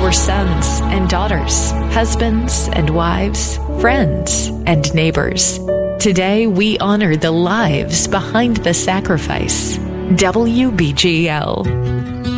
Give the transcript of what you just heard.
were sons and daughters, husbands and wives, friends and neighbors. Today, we honor the lives behind the sacrifice. WBGL.